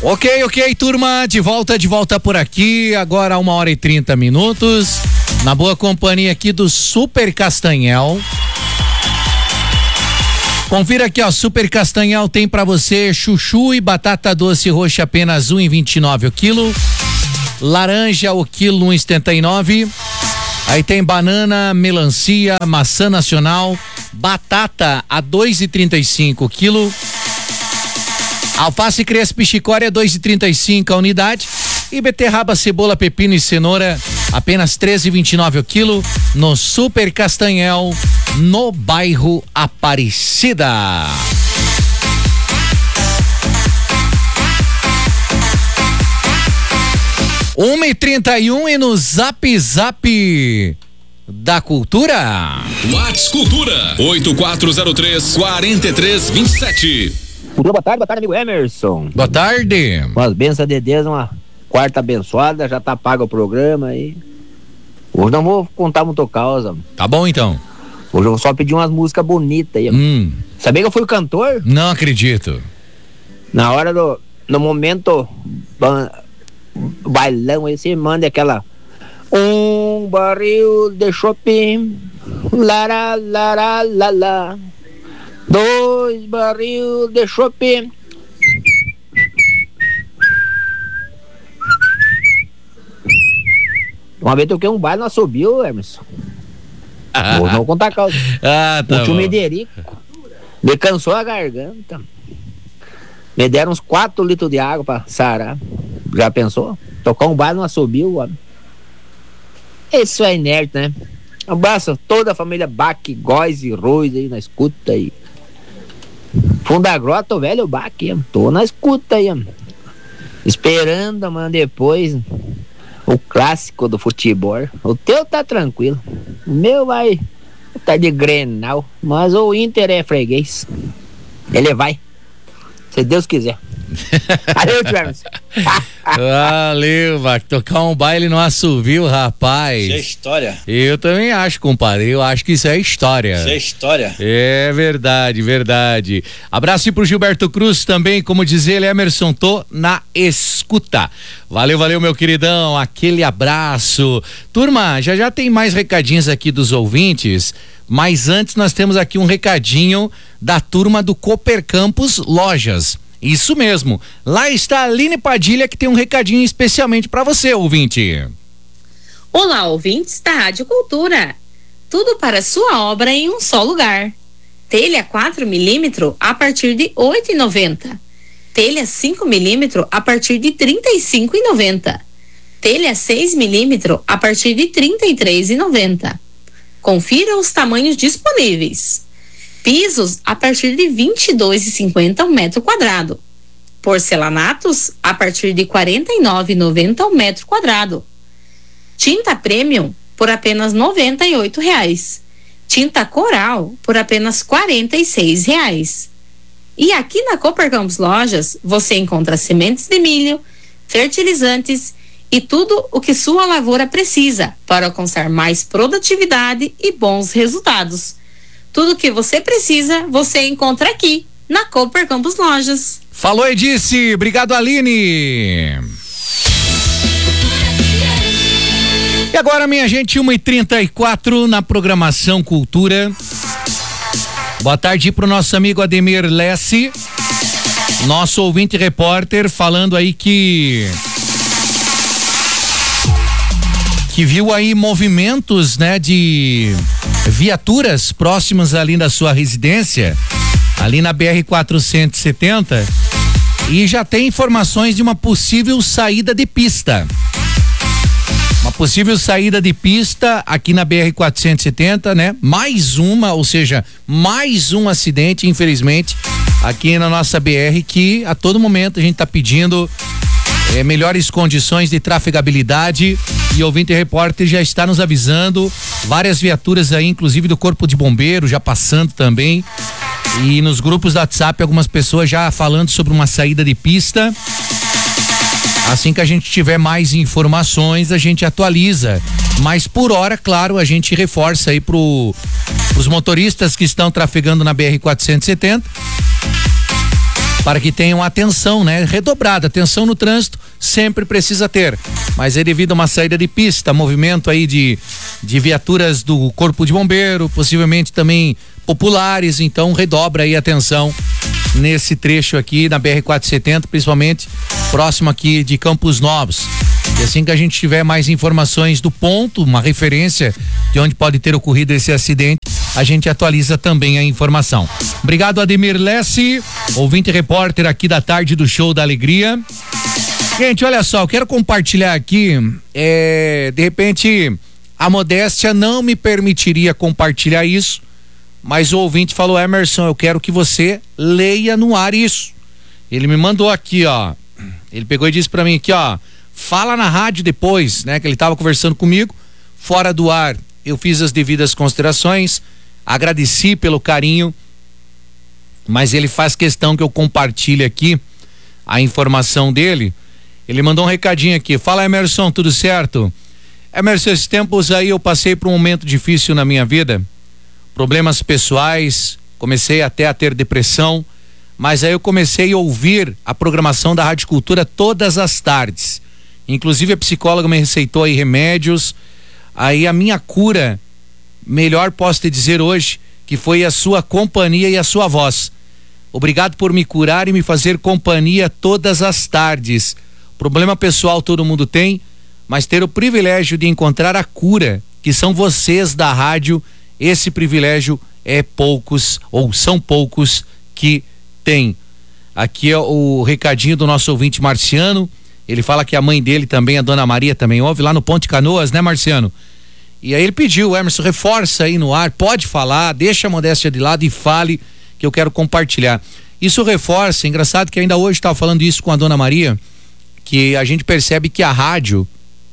Ok, turma, de volta por aqui, agora 1h30, na boa companhia aqui do Super Castanhal. Confira aqui, ó, Super Castanhal tem pra você chuchu e batata doce roxa apenas R$1,29 o quilo, laranja o quilo R$1,79, aí tem banana, melancia, maçã nacional, batata a R$2,35 o quilo, alface crespa e chicória R$2,35 a unidade e beterraba, cebola, pepino e cenoura apenas R$13,29 o quilo no Super Castanhal, no bairro Aparecida. 1h31 e no Zap da Cultura. Whats Cultura 8403-4327. Boa tarde, amigo Emerson. Boa tarde. Umas bênçãos de Deus, uma quarta abençoada, já tá pago o programa aí. Hoje não vou contar muito causa. Tá bom então. Hoje eu vou só pedir umas músicas bonitas aí. Sabia que eu fui o cantor? Não acredito. Na hora no momento bailão aí, você manda aquela um barril de shopping, lara, lara, lala. 2 barril de chope. Uma vez toquei um baile no assobio, Emerson. Vou não contar a causa. Tá o tio bom. Mederico me cansou a garganta. Me deram uns 4 litros de água pra sarar. Já pensou? Tocar um baile no assobio, ó. Isso é inerte, né? Um abraço a toda a família Bach, Góis e Rois aí na escuta aí. Funda Grota, o velho Bach, tô na escuta aí, esperando, mano, depois o clássico do futebol. O teu tá tranquilo, o meu vai tá de Grenal, mas o Inter é freguês, ele vai, se Deus quiser. Valeu, Emerson. Valeu, vai tocar um baile no assovio, rapaz. Isso é história. Eu também acho, compadre. Eu acho que isso é história. Isso é história. É verdade. Abraço pro Gilberto Cruz também, como diz ele, Emerson, tô na escuta. Valeu, meu queridão, aquele abraço. Turma, já tem mais recadinhos aqui dos ouvintes, mas antes nós temos aqui um recadinho da turma do Cooper Campus Lojas. Isso mesmo, lá está a Aline Padilha, que tem um recadinho especialmente para você, ouvinte. Olá, ouvintes da Rádio Cultura. Tudo para sua obra em um só lugar. Telha 4mm a partir de R$ 8,90. Telha 5mm a partir de R$ 35,90. Telha 6mm a partir de R$ 33,90. Confira os tamanhos disponíveis. Pisos a partir de R$ 22,50 ao metro quadrado. Porcelanatos a partir de R$ 49,90 ao metro quadrado. Tinta Premium por apenas R$ 98,00. Tinta Coral por apenas R$ 46,00. E aqui na Cooper Campus Lojas você encontra sementes de milho, fertilizantes e tudo o que sua lavoura precisa para alcançar mais produtividade e bons resultados. Tudo que você precisa, você encontra aqui, na Cooper Campus Lojas. Falou e disse, obrigado, Aline. E agora, minha gente, 1h34 na programação Cultura. Boa tarde pro nosso amigo Ademir Lessi, nosso ouvinte repórter, falando aí que viu aí movimentos, né, de viaturas próximas ali da sua residência, ali na BR-470, e já tem informações de uma possível saída de pista. Uma possível saída de pista aqui na BR-470, né? Mais uma, ou seja, mais um acidente, infelizmente, aqui na nossa BR, que a todo momento a gente tá pedindo melhores condições de trafegabilidade, e o ouvinte repórter já está nos avisando, várias viaturas aí, inclusive do Corpo de Bombeiro, já passando também, e nos grupos do WhatsApp algumas pessoas já falando sobre uma saída de pista. Assim que a gente tiver mais informações, a gente atualiza, mas por hora, claro, a gente reforça aí os motoristas que estão trafegando na BR-470 para que tenham atenção, né? Redobrada, atenção no trânsito sempre precisa ter, mas é devido a uma saída de pista, movimento aí de viaturas do Corpo de Bombeiro, possivelmente também populares, então redobra aí a atenção nesse trecho aqui na BR-470, principalmente próximo aqui de Campos Novos. E assim que a gente tiver mais informações do ponto, uma referência de onde pode ter ocorrido esse acidente, a gente atualiza também a informação. Obrigado, Ademir Lessi, ouvinte e repórter aqui da tarde do Show da Alegria. Gente, olha só, eu quero compartilhar aqui, de repente a modéstia não me permitiria compartilhar isso, mas o ouvinte falou: Emerson, eu quero que você leia no ar isso. Ele me mandou aqui, ó, ele pegou e disse pra mim aqui, ó, fala na rádio depois, né, que ele tava conversando comigo, fora do ar, eu fiz as devidas considerações, agradeci pelo carinho, mas ele faz questão que eu compartilhe aqui a informação dele. Ele mandou um recadinho aqui: fala, Emerson, tudo certo? Emerson, esses tempos aí eu passei por um momento difícil na minha vida, problemas pessoais, comecei até a ter depressão, mas aí eu comecei a ouvir a programação da Rádio Cultura todas as tardes, inclusive a psicóloga me receitou aí remédios, aí a minha cura, melhor posso te dizer hoje, que foi a sua companhia e a sua voz. Obrigado por me curar e me fazer companhia todas as tardes. Problema pessoal todo mundo tem, mas ter o privilégio de encontrar a cura, que são vocês da rádio, esse privilégio é poucos, ou são poucos que tem. Aqui é o recadinho do nosso ouvinte Marciano. Ele fala que a mãe dele também, a Dona Maria, também ouve lá no Ponte Canoas, né, Marciano? E aí ele pediu: Emerson, reforça aí no ar, pode falar, deixa a modéstia de lado e fale, que eu quero compartilhar. Isso reforça, engraçado que ainda hoje estava falando isso com a Dona Maria, que a gente percebe que a Rádio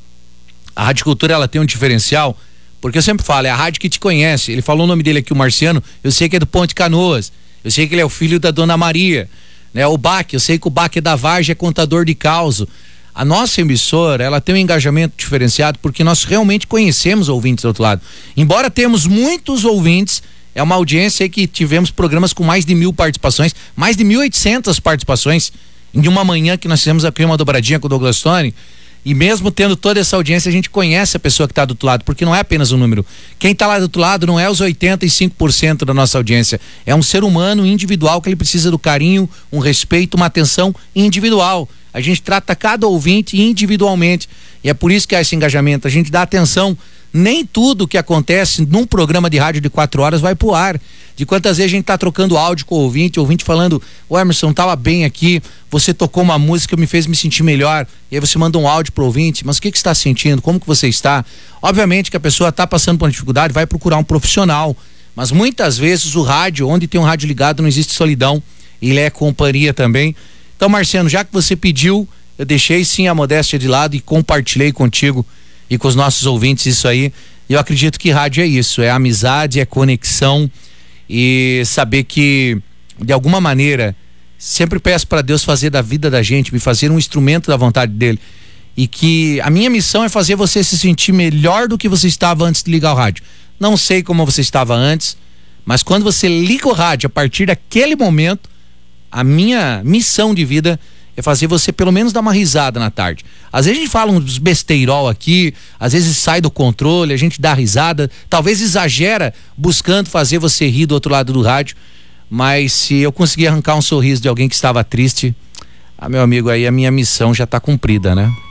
Cultura, ela tem um diferencial, porque eu sempre falo, é a rádio que te conhece. Ele falou o nome dele aqui, o Marciano, eu sei que é do Ponte Canoas, eu sei que ele é o filho da Dona Maria, né? O Baque, eu sei que o Baque é da Vargem, é contador de causo. A nossa emissora, ela tem um engajamento diferenciado porque nós realmente conhecemos ouvintes do outro lado. Embora temos muitos ouvintes, é uma audiência aí que tivemos programas com mais de 1.000 participações, mais de 1.800 participações em uma manhã que nós fizemos aqui uma dobradinha com o Douglas Tony. E mesmo tendo toda essa audiência, a gente conhece a pessoa que está do outro lado, porque não é apenas um número. Quem está lá do outro lado não é os 85% da nossa audiência, é um ser humano individual que ele precisa do carinho, um respeito, uma atenção individual. A gente trata cada ouvinte individualmente e é por isso que há esse engajamento. A gente dá atenção. Nem tudo que acontece num programa de rádio de 4 horas vai pro ar. De quantas vezes a gente tá trocando áudio com o ouvinte falando: ô Emerson, tava bem aqui, você tocou uma música, me fez me sentir melhor, e aí você manda um áudio pro ouvinte, mas o que você está sentindo, como que você está? Obviamente que a pessoa tá passando por uma dificuldade, vai procurar um profissional, mas muitas vezes o rádio, onde tem um rádio ligado, não existe solidão, ele é companhia também. Então, Marciano, já que você pediu, eu deixei sim a modéstia de lado e compartilhei contigo e com os nossos ouvintes isso aí. Eu acredito que rádio é isso, é amizade, é conexão e saber que, de alguma maneira, sempre peço para Deus fazer da vida da gente, me fazer um instrumento da vontade dele, e que a minha missão é fazer você se sentir melhor do que você estava antes de ligar o rádio. Não sei como você estava antes, mas quando você liga o rádio, a partir daquele momento, a minha missão de vida é fazer você pelo menos dar uma risada na tarde. Às vezes a gente fala uns besteirol aqui, às vezes sai do controle, a gente dá risada, talvez exagera buscando fazer você rir do outro lado do rádio, mas se eu conseguir arrancar um sorriso de alguém que estava triste, meu amigo, aí a minha missão já está cumprida, né?